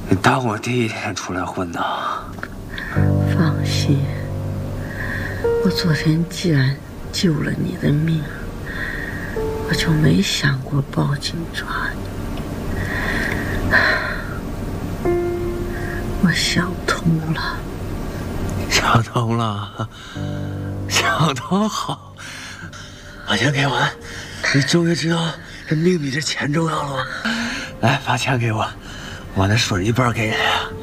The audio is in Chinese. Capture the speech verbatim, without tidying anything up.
你当我第一天出来混的？ 放心，我昨天既然救了你的命，我就没想过报警抓你。我想通了。 想通了，想通好。把钱给我，你终于知道这命比这钱重要了吗？来，把钱给我，我那水一半给你。